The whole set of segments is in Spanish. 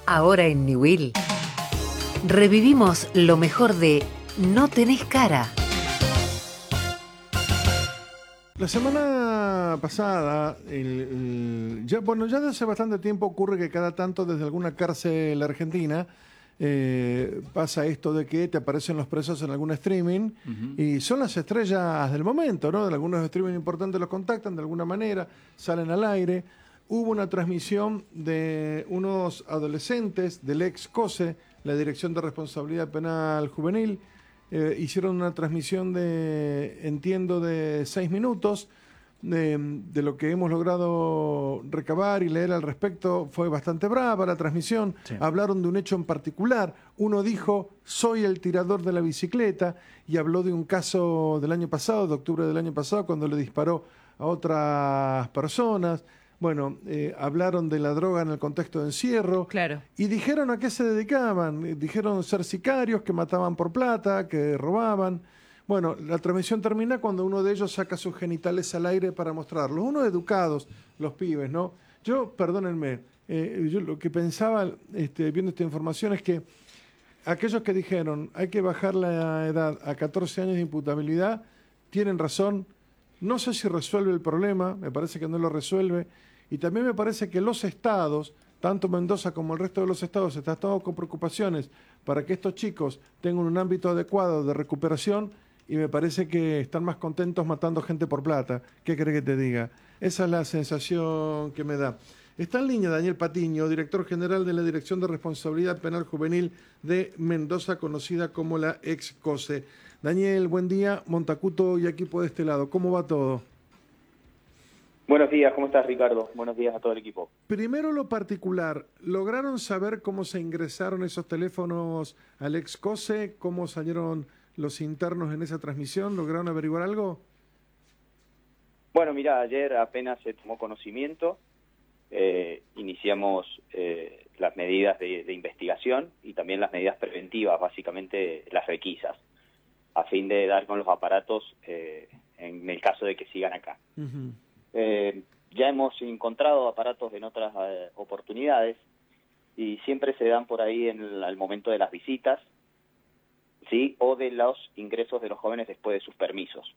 Ahora en Newell revivimos lo mejor de No tenés cara. La semana pasada, ya desde hace bastante tiempo ocurre que cada tanto desde alguna cárcel argentina pasa esto de que te aparecen los presos en algún streaming y son las estrellas del momento, ¿no? De algunos streaming importantes los contactan de alguna manera, salen al aire. Hubo una transmisión de unos adolescentes del ex COSE, la Dirección de Responsabilidad Penal Juvenil. Hicieron una transmisión de 6 minutos de lo que hemos logrado recabar y leer al respecto. Fue bastante brava la transmisión. Sí. Hablaron de un hecho en particular. Uno dijo, soy el tirador de la bicicleta, y habló de un caso del año pasado, de octubre del año pasado, cuando le disparó a otras personas. Bueno, hablaron de la droga en el contexto de encierro. Claro. Y dijeron a qué se dedicaban. Dijeron ser sicarios, que mataban por plata, que robaban. Bueno, la transmisión termina cuando uno de ellos saca sus genitales al aire para mostrarlos. Unos educados, los pibes, ¿no? Yo, perdónenme, yo lo que pensaba viendo esta información es que aquellos que dijeron hay que bajar la edad a 14 años de imputabilidad, tienen razón. No sé si resuelve el problema, me parece que no lo resuelve. Y también me parece que los estados, tanto Mendoza como el resto de los estados, están todos con preocupaciones para que estos chicos tengan un ámbito adecuado de recuperación, y me parece que están más contentos matando gente por plata. ¿Qué querés que te diga? Esa es la sensación que me da. Está en línea Daniel Patiño, director general de la Dirección de Responsabilidad Penal Juvenil de Mendoza, conocida como la ex COSE. Daniel, buen día. Montacuto y equipo de este lado. ¿Cómo va todo? Buenos días, ¿cómo estás, Ricardo? Buenos días a todo el equipo. Primero lo particular, ¿lograron saber cómo se ingresaron esos teléfonos al ex COSE? ¿Cómo salieron los internos en esa transmisión? ¿Lograron averiguar algo? Bueno, mira, ayer apenas se tomó conocimiento, iniciamos las medidas de investigación y también las medidas preventivas, básicamente las requisas, a fin de dar con los aparatos en el caso de que sigan acá. Uh-huh. Ya hemos encontrado aparatos en otras oportunidades y siempre se dan por ahí al momento de las visitas, ¿sí? O de los ingresos de los jóvenes después de sus permisos.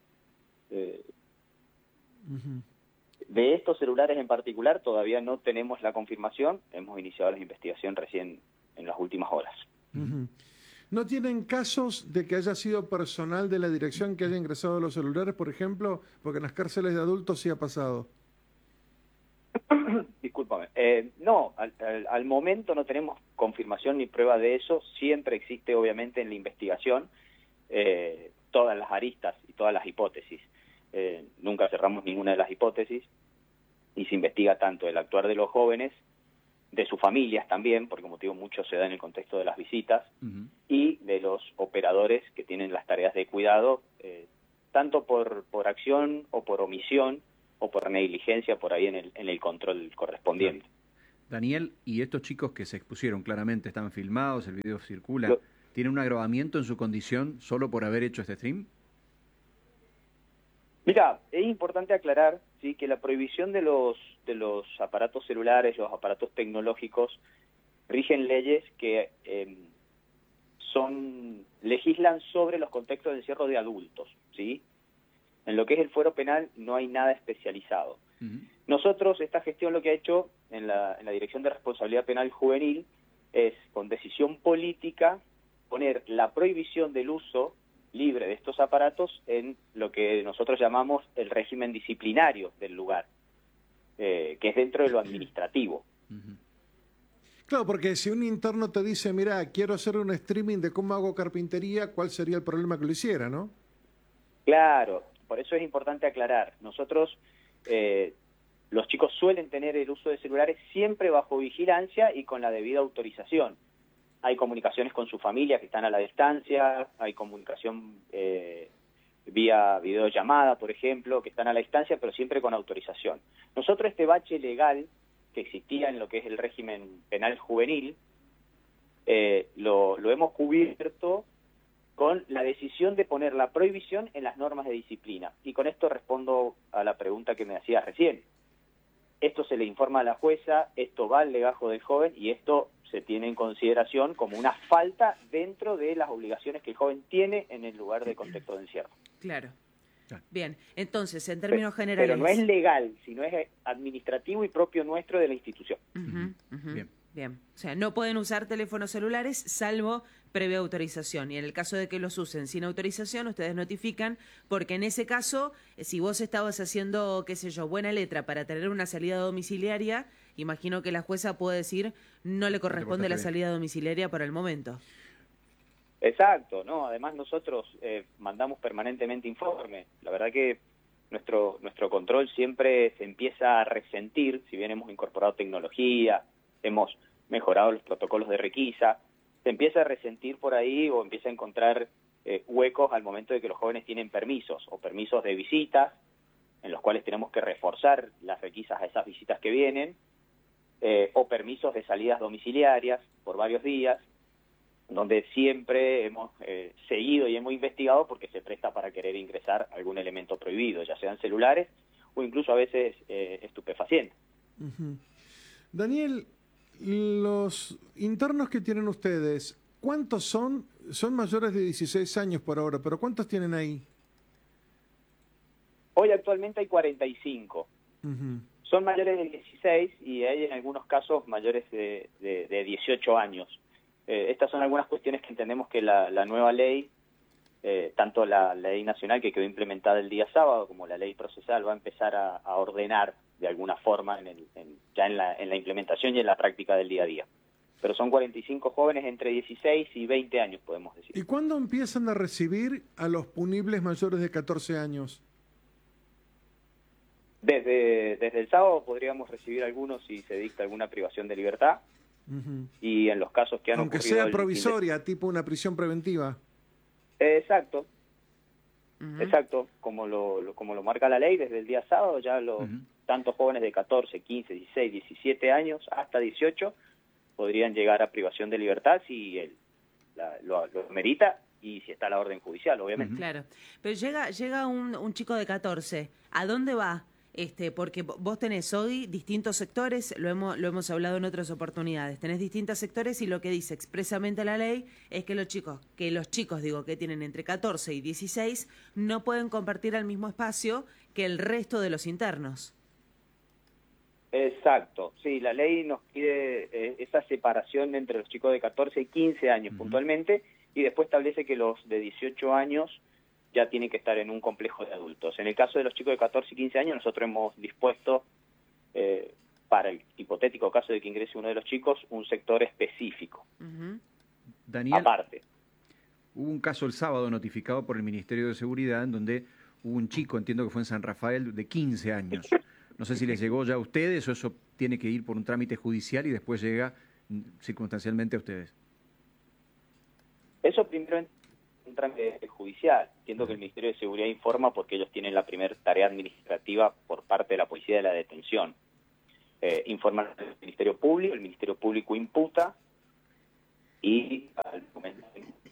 Uh-huh. De estos celulares en particular todavía no tenemos la confirmación, hemos iniciado la investigación recién en las últimas horas. Uh-huh. ¿No tienen casos de que haya sido personal de la dirección que haya ingresado a los celulares, por ejemplo? Porque en las cárceles de adultos sí ha pasado. Discúlpame. No, al momento no tenemos confirmación ni prueba de eso. Siempre existe, obviamente, en la investigación todas las aristas y todas las hipótesis. Nunca cerramos ninguna de las hipótesis y se investiga tanto el actuar de los jóvenes, de sus familias también, porque como te digo, mucho se da en el contexto de las visitas, uh-huh, y de los operadores que tienen las tareas de cuidado, tanto por acción o por omisión o por negligencia por ahí en el control correspondiente. Daniel, ¿y estos chicos que se expusieron claramente están filmados, el video circula, tienen un agravamiento en su condición solo por haber hecho este stream? Mira, es importante aclarar, sí, que la prohibición de los aparatos celulares, los aparatos tecnológicos, rigen leyes que legislan sobre los contextos de encierro de adultos, ¿sí? En lo que es el fuero penal no hay nada especializado. Uh-huh. Nosotros, esta gestión lo que ha hecho en la Dirección de Responsabilidad Penal Juvenil es, con decisión política, poner la prohibición del uso libre de estos aparatos en lo que nosotros llamamos el régimen disciplinario del lugar, que es dentro de lo administrativo. Uh-huh. Claro, porque si un interno te dice, mira, quiero hacer un streaming de cómo hago carpintería, ¿cuál sería el problema que lo hiciera, no? Claro, por eso es importante aclarar. Nosotros, los chicos suelen tener el uso de celulares siempre bajo vigilancia y con la debida autorización. Hay comunicaciones con su familia que están a la distancia, hay comunicación vía videollamada, por ejemplo, que están a la distancia, pero siempre con autorización. Nosotros este bache legal que existía en lo que es el régimen penal juvenil, lo hemos cubierto con la decisión de poner la prohibición en las normas de disciplina. Y con esto respondo a la pregunta que me hacías recién. Esto se le informa a la jueza, esto va al legajo del joven y esto se tiene en consideración como una falta dentro de las obligaciones que el joven tiene en el lugar de contexto de encierro. Claro. Bien, entonces, en términos generales... Pero no es legal, sino es administrativo y propio nuestro de la institución. Bien. O sea, no pueden usar teléfonos celulares salvo previa autorización. Y en el caso de que los usen sin autorización, ustedes notifican, porque en ese caso, si vos estabas haciendo, qué sé yo, buena letra para tener una salida domiciliaria, imagino que la jueza puede decir no le corresponde la salida domiciliaria por el momento. Exacto, ¿no? Además nosotros mandamos permanentemente informe. La verdad que nuestro control siempre se empieza a resentir, si bien hemos incorporado tecnología, hemos mejorado los protocolos de requisa, se empieza a resentir por ahí o empieza a encontrar huecos al momento de que los jóvenes tienen permisos o permisos de visitas, en los cuales tenemos que reforzar las requisas a esas visitas que vienen, o permisos de salidas domiciliarias por varios días, donde siempre hemos seguido y hemos investigado porque se presta para querer ingresar algún elemento prohibido, ya sean celulares o incluso a veces estupefacientes. Daniel, los internos que tienen ustedes, ¿cuántos son? Son mayores de 16 años por ahora, pero ¿cuántos tienen ahí? Hoy actualmente hay 45. Son mayores de 16 y hay en algunos casos mayores de 18 años. Estas son algunas cuestiones que entendemos que la nueva ley, tanto la ley nacional que quedó implementada el día sábado como la ley procesal, va a empezar a ordenar de alguna forma ya en la implementación y en la práctica del día a día. Pero son 45 jóvenes entre 16 y 20 años, podemos decir. ¿Y cuándo empiezan a recibir a los punibles mayores de 14 años? Desde el sábado podríamos recibir algunos si se dicta alguna privación de libertad. Y en los casos que han aunque ocurrido... sea provisoria, tipo una prisión preventiva. Exacto. Exacto. Como lo marca la ley, desde el día sábado ya tantos jóvenes de 14, 15, 16, 17 años hasta 18 podrían llegar a privación de libertad si lo merita y si está la orden judicial, obviamente. Claro. Pero llega un chico de 14. ¿A dónde va? Porque vos tenés hoy distintos sectores, lo hemos hablado en otras oportunidades, tenés distintos sectores y lo que dice expresamente la ley es que los chicos que tienen entre 14 y 16 no pueden compartir el mismo espacio que el resto de los internos. Exacto, sí, la ley nos pide esa separación entre los chicos de 14 y 15 años puntualmente, y después establece que los de 18 años ya tienen que estar en un complejo de adultos. En el caso de los chicos de 14 y 15 años, nosotros hemos dispuesto, para el hipotético caso de que ingrese uno de los chicos, un sector específico. Daniel, aparte. Hubo un caso el sábado notificado por el Ministerio de Seguridad en donde hubo un chico, entiendo que fue en San Rafael, de 15 años. No sé si les llegó ya a ustedes o eso tiene que ir por un trámite judicial y después llega circunstancialmente a ustedes. Eso primero un trámite judicial. Entiendo que el Ministerio de Seguridad informa porque ellos tienen la primera tarea administrativa por parte de la Policía de la Detención. Informan al Ministerio Público, el Ministerio Público imputa y al momento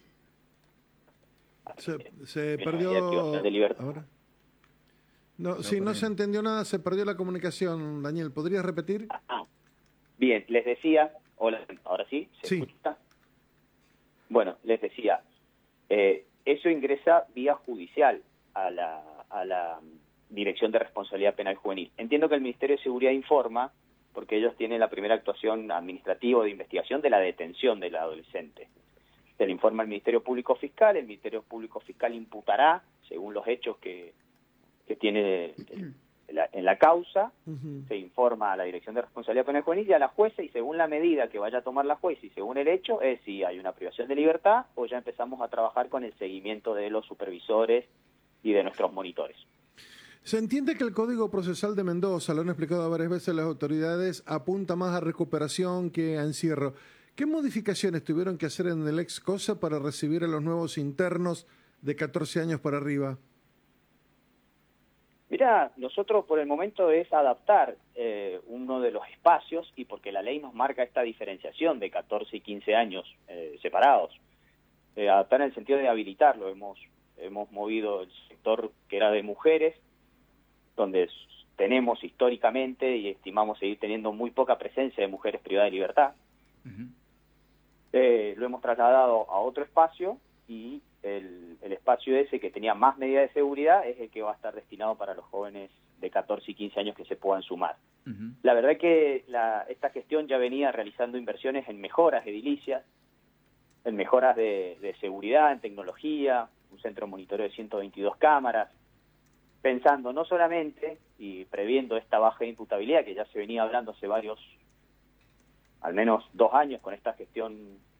se perdió de libertad. ahora. No, sí, no se entendió nada, se perdió la comunicación, Daniel. ¿Podrías repetir? Bien, les decía, hola, ahora sí, ¿se escucha? Bueno, les decía, eso ingresa vía judicial a la Dirección de Responsabilidad Penal Juvenil. Entiendo que el Ministerio de Seguridad informa, porque ellos tienen la primera actuación administrativa de investigación de la detención del adolescente. Se le informa al Ministerio Público Fiscal, el Ministerio Público Fiscal imputará, según los hechos que tiene en la causa, se informa a la Dirección de Responsabilidad Penal Juvenil y a la jueza, y según la medida que vaya a tomar la jueza y según el hecho, es si hay una privación de libertad o ya empezamos a trabajar con el seguimiento de los supervisores y de nuestros monitores. Se entiende que el Código Procesal de Mendoza, lo han explicado varias veces las autoridades, apunta más a recuperación que a encierro. ¿Qué modificaciones tuvieron que hacer en el ex COSA para recibir a los nuevos internos de 14 años para arriba? Mira, nosotros por el momento es adaptar uno de los espacios, y porque la ley nos marca esta diferenciación de 14 y 15 años separados, adaptar en el sentido de habilitarlo. Hemos movido el sector que era de mujeres, donde tenemos históricamente y estimamos seguir teniendo muy poca presencia de mujeres privadas de libertad. lo hemos trasladado a otro espacio y el espacio ese que tenía más medidas de seguridad es el que va a estar destinado para los jóvenes de 14 y 15 años que se puedan sumar. Ujú. La verdad que esta gestión ya venía realizando inversiones en mejoras edilicias, en mejoras de seguridad, en tecnología, un centro de monitoreo de 122 cámaras, pensando no solamente y previendo esta baja de imputabilidad que ya se venía hablando hace al menos 2 años con esta gestión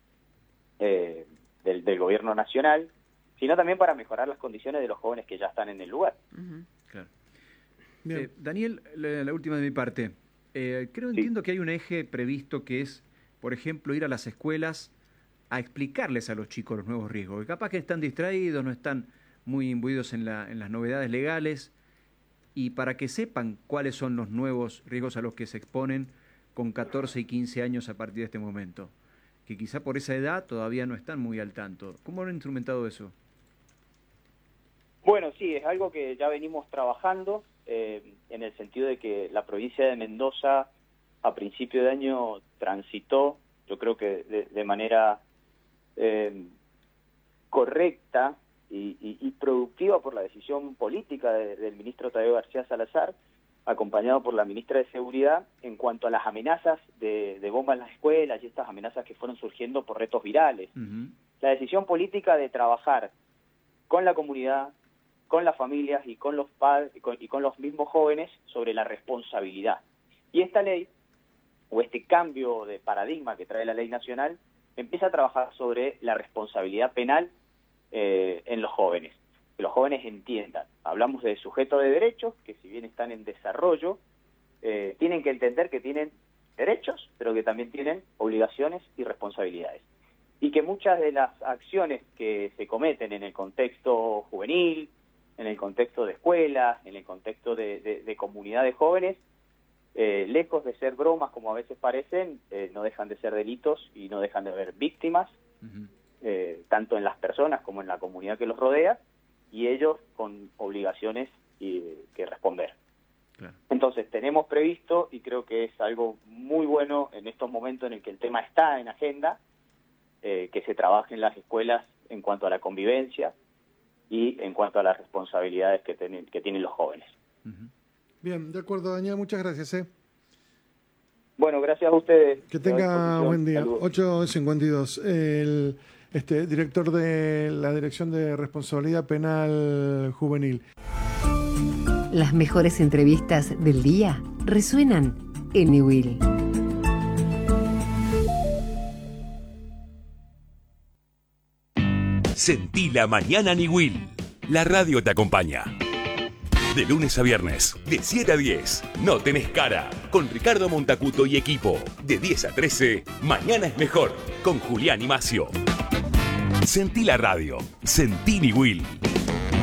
del gobierno nacional, sino también para mejorar las condiciones de los jóvenes que ya están en el lugar. Ujú. Claro. Bien. Daniel, la última de mi parte. Entiendo que hay un eje previsto que es, por ejemplo, ir a las escuelas a explicarles a los chicos los nuevos riesgos, que capaz que están distraídos, no están muy imbuidos en las novedades legales, y para que sepan cuáles son los nuevos riesgos a los que se exponen con 14 y 15 años a partir de este momento, que quizá por esa edad todavía no están muy al tanto. ¿Cómo han instrumentado eso? Bueno, sí, es algo que ya venimos trabajando en el sentido de que la provincia de Mendoza a principio de año transitó, yo creo que de manera correcta y productiva por la decisión política del ministro Tadeo García Salazar, acompañado por la ministra de Seguridad, en cuanto a las amenazas de bomba en las escuelas y estas amenazas que fueron surgiendo por retos virales. Uh-huh. La decisión política de trabajar con la comunidad, con las familias y con los padres y con los mismos jóvenes sobre la responsabilidad. Y esta ley, o este cambio de paradigma que trae la ley nacional, empieza a trabajar sobre la responsabilidad penal en los jóvenes. Que los jóvenes entiendan. Hablamos de sujetos de derechos, que si bien están en desarrollo, tienen que entender que tienen derechos, pero que también tienen obligaciones y responsabilidades. Y que muchas de las acciones que se cometen en el contexto juvenil, en el contexto de escuelas, en el contexto de comunidad de jóvenes, lejos de ser bromas como a veces parecen, no dejan de ser delitos y no dejan de haber víctimas, Uh-huh. tanto en las personas como en la comunidad que los rodea, y ellos con obligaciones que responder. Claro. Entonces tenemos previsto, y creo que es algo muy bueno en estos momentos en el que el tema está en agenda, que se trabaje en las escuelas en cuanto a la convivencia y en cuanto a las responsabilidades que tienen los jóvenes. Uh-huh. Bien, de acuerdo, Daniel, muchas gracias. Bueno, gracias a ustedes. Que tenga buen día. Saludos. 8:52. El director de la Dirección de Responsabilidad Penal Juvenil. Las mejores entrevistas del día resuenan en Niwil. Sentí la mañana Niwil. La radio te acompaña. De lunes a viernes, de 7 a 10, No Tenés Cara, con Ricardo Montacuto y equipo. De 10 a 13, Mañana es Mejor, con Julián y Macio. Sentí la radio, sentí Niwil.